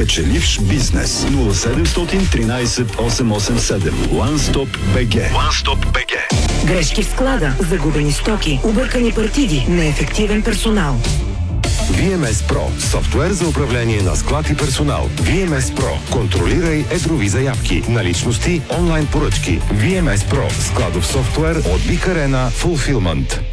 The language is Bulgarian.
печеливш бизнес. 0713 887 OneStop BG. OneStop BG. Грешки в склада, загубени стоки, объркани партиди, неефективен персонал. VMS Pro – софтуер за управление на склад и персонал. VMS Pro – контролирай едрови заявки, наличности, онлайн поръчки. VMS Pro – складов софтуер от Big Arena Fulfillment.